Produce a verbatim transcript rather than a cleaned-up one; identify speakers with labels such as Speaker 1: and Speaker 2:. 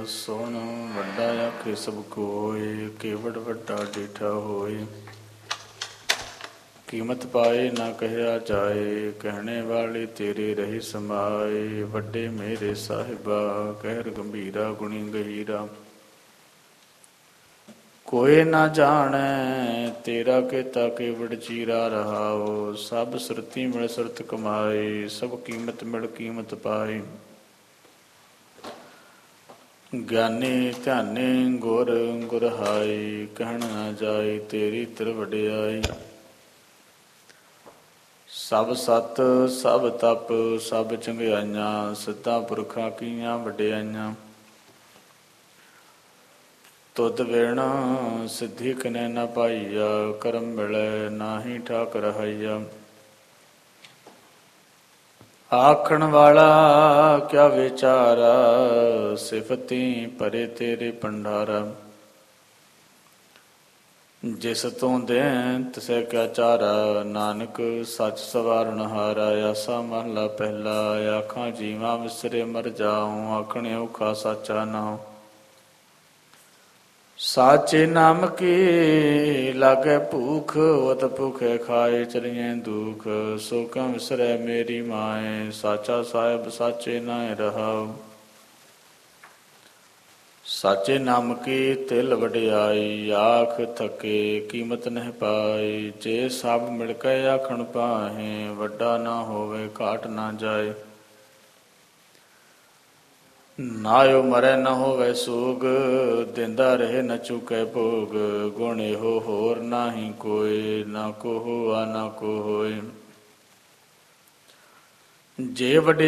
Speaker 1: ਸੁਣ ਵੱਡਾ ਆਖੇ ਸਭ ਕੋਇ, ਕੇਵੜ ਵੱਡਾ ਡੇਠਾ ਹੋਏ। ਕੀਮਤ ਪਾਏ ਨਾ ਕਹਿਆ ਜਾਏ, ਕਹਿਣੇ ਵਾਲੇ ਤੇਰੇ ਰਹੇ ਸਮਾਏ। ਵੱਡੇ ਮੇਰੇ ਸਾਹਿਬਾ ਕਹਿਰ ਗੰਭੀਰਾ, ਗੁਣੀ ਗਹੀਰਾ। ਕੋਇ ਨਾ ਜਾਣੈ ਤੇਰਾ ਕੀਤਾ ਕੇਵੜ ਚੀਰਾ ਰਹਾਓ। ਸਭ ਸੁਰਤੀ ਮਿਲ ਸੁਰਤ ਕਮਾਏ, ਸਭ ਕੀਮਤ ਮਿਲ ਕੀਮਤ ਪਾਏ। ਗਿਆਨੀ ਧਿਆਨੇ ਗੁਰ ਗੁਰਹਾਈ, ਕਹਿਣ ਨਾ ਜਾਏ ਤੇਰੀ ਤਿਰ ਵਡਿਆਈ। ਸਭ ਸਤ ਸਭ ਤਪ ਸਭ ਚੰਗਿਆਈਆਂ, ਸਿੱਧਾ ਪੁਰਖਾਂ ਕੀਆਂ ਵਡਿਆਈਆਂ। ਤੁਧ ਬਿਨ ਸਿੱਧੀ ਕਨੇ ਨਾ ਪਾਈਆ, ਕਰਮ ਮਿਲੈ ਨਾਹੀ ਠਾਕ ਰਹਾਈਆ। ਆਖਣ ਵਾਲਾ ਕਿਆ ਵਿਚਾਰਾ, ਸਿਫਤੀ ਭਰੇ ਤੇਰੇ ਭੰਡਾਰਾ। ਜਿਸ ਤੂੰ ਦੇਂ ਤਿਸੈ ਕਿਆ ਚਾਰਾ, ਨਾਨਕ ਸੱਚ ਸਵਾਰਨ ਹਾਰਾ। ਆਸਾ ਮਹਲਾ ਪਹਿਲਾ, ਆਖਾਂ ਜੀਵਾਂ ਵਿਸਰੇ ਮਰ ਜਾਉ, ਆਖਣੇ ਔਖਾ ਸਾਚਾ ਨਾਉ। ਸਾਚੇ ਨਾਮ ਕੀ ਲਾਗੇ ਭੂਖ, ਵਤ ਭੁਖੇ ਖਾਏ ਚਲੀਏ ਦੁਖ। ਸੋ ਕਿਉ ਵਿਸਰੈ ਮੇਰੀ ਮਾਏ, ਸਾਚਾ ਸਾਹਿਬ ਸਾਚੇ ਨਾਇ ਰਹਾਉ। ਸਾਚੇ ਨਾਮ ਕੀ ਤਿਲ ਵਡਿਆਈ, ਆਖ ਥਕੇ ਕੀਮਤ ਨਹਿ ਪਾਈ। ਜੇ ਸਭ ਮਿਲ ਕੇ ਆਖਣ ਪਾਹੇ, ਵੱਡਾ ਨਾ ਹੋਵੇ ਘਾਟ ਨਾ ਜਾਏ। ਨਾਇਓ ਮਰੈ ਨ ਹੋਵੇ ਸੋਗ, ਦਿੰਦਾ ਰਹੇ ਨ ਚੁਕੈ ਭੋਗ। ਗੁਣ ਇਹੋ ਹੋਰ ਨਾਹੀ ਕੋਇ, ਨਾ ਕੋ ਹੋਆ ਨਾ ਕੋ ਹੋਇ। ਜੇ ਵਡਿਆ